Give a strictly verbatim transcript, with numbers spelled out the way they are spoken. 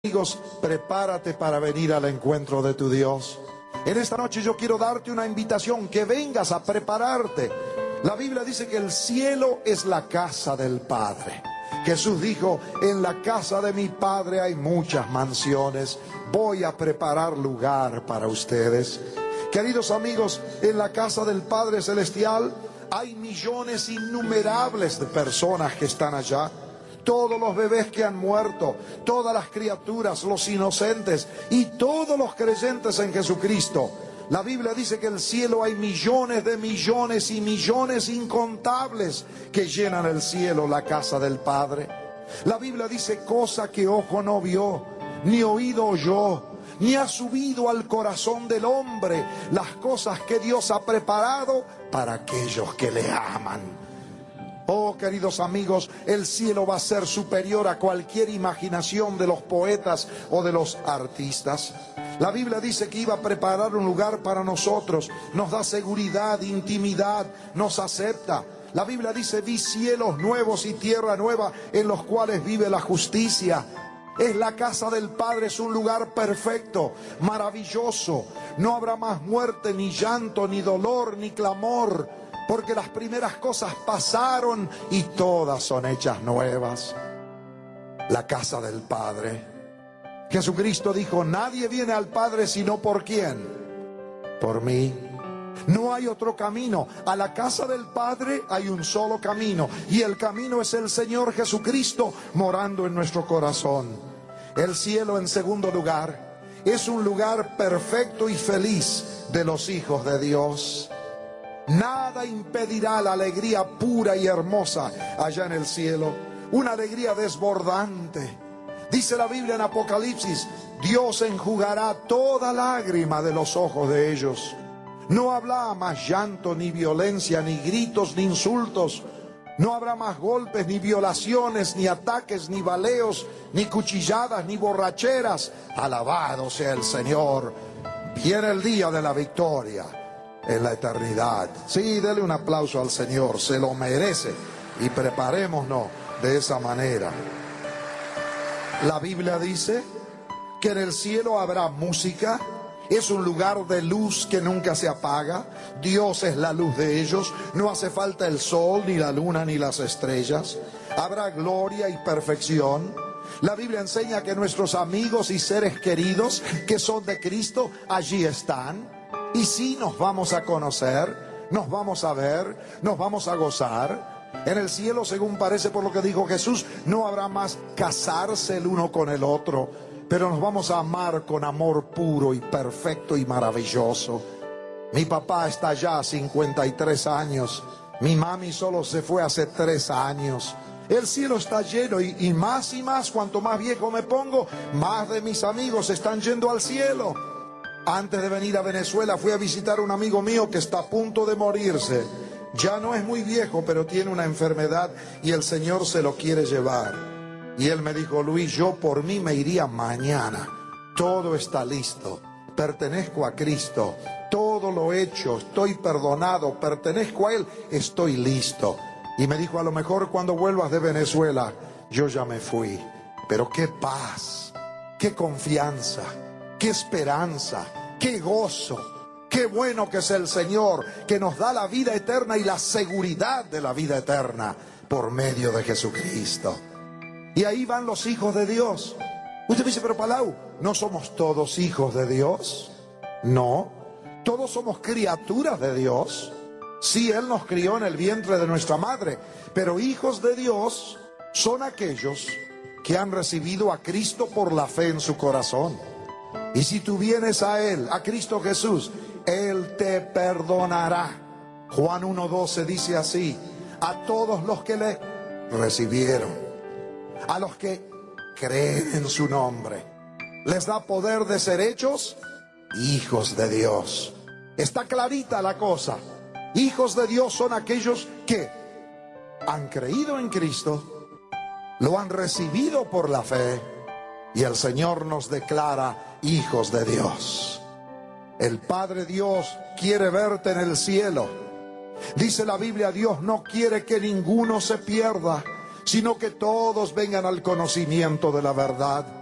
Amigos, prepárate para venir al encuentro de tu Dios. En esta noche yo quiero darte una invitación, que vengas a prepararte. La Biblia dice que el cielo es la casa del Padre. Jesús dijo, en la casa de mi Padre hay muchas mansiones. Voy a preparar lugar para ustedes. Queridos amigos, en la casa del Padre Celestial hay millones innumerables de personas que están allá. Todos los bebés que han muerto, todas las criaturas, los inocentes y todos los creyentes en Jesucristo. La Biblia dice que en el cielo hay millones de millones y millones incontables que llenan el cielo, la casa del Padre. La Biblia dice, cosa que ojo no vio, ni oído oyó, ni ha subido al corazón del hombre, las cosas que Dios ha preparado para aquellos que le aman. Oh, queridos amigos, el cielo va a ser superior a cualquier imaginación de los poetas o de los artistas. La Biblia dice que iba a preparar un lugar para nosotros, nos da seguridad, intimidad, nos acepta. La Biblia dice, vi cielos nuevos y tierra nueva en los cuales vive la justicia. Es la casa del Padre, es un lugar perfecto, maravilloso. No habrá más muerte, ni llanto, ni dolor, ni clamor. Porque las primeras cosas pasaron y todas son hechas nuevas. La casa del Padre. Jesucristo dijo, nadie viene al Padre sino por ¿quién? Por mí. No hay otro camino. A la casa del Padre hay un solo camino. Y el camino es el Señor Jesucristo morando en nuestro corazón. El cielo, en segundo lugar, es un lugar perfecto y feliz de los hijos de Dios. Nada impedirá la alegría pura y hermosa allá en el cielo. Una alegría desbordante. Dice la Biblia en Apocalipsis, Dios enjugará toda lágrima de los ojos de ellos. No habrá más llanto, ni violencia, ni gritos, ni insultos. No habrá más golpes, ni violaciones, ni ataques, ni baleos, ni cuchilladas, ni borracheras. Alabado sea el Señor. Viene el día de la victoria en la eternidad. Sí, dele un aplauso al Señor, se lo merece, y preparémonos de esa manera. La Biblia dice que en el cielo habrá música. Es un lugar de luz que nunca se apaga. Dios es la luz de ellos. No hace falta el sol, ni la luna, ni las estrellas. Habrá gloria y perfección. La Biblia enseña que nuestros amigos y seres queridos que son de Cristo allí están. Y sí, nos vamos a conocer, nos vamos a ver, nos vamos a gozar. En el cielo, según parece por lo que dijo Jesús, no habrá más casarse el uno con el otro, pero nos vamos a amar con amor puro y perfecto y maravilloso. Mi papá está allá a cincuenta y tres años, mi mami solo se fue hace tres años. El cielo está lleno y, y más y más, cuanto más viejo me pongo, más de mis amigos están yendo al cielo. Antes de venir a Venezuela fui a visitar a un amigo mío que está a punto de morirse. Ya no es muy viejo, pero tiene una enfermedad y el Señor se lo quiere llevar. Y él me dijo, Luis, yo por mí me iría mañana. Todo está listo. Pertenezco a Cristo. Todo lo he hecho. Estoy perdonado. Pertenezco a Él. Estoy listo. Y me dijo, a lo mejor cuando vuelvas de Venezuela, yo ya me fui. Pero qué paz, qué confianza, qué esperanza, qué gozo, qué bueno que es el Señor, que nos da la vida eterna y la seguridad de la vida eterna por medio de Jesucristo. Y ahí van los hijos de Dios. Usted dice, pero Palau, ¿no somos todos hijos de Dios? No, todos somos criaturas de Dios. Sí, Él nos crió en el vientre de nuestra madre, pero hijos de Dios son aquellos que han recibido a Cristo por la fe en su corazón. Y si tú vienes a Él, a Cristo Jesús, Él te perdonará. Juan uno doce dice así, a todos los que le recibieron, a los que creen en su nombre, les da poder de ser hechos hijos de Dios. Está clarita la cosa. Hijos de Dios son aquellos que han creído en Cristo, lo han recibido por la fe, y el Señor nos declara hijos de Dios. El Padre Dios quiere verte en el cielo. Dice la Biblia, Dios no quiere que ninguno se pierda, sino que todos vengan al conocimiento de la verdad.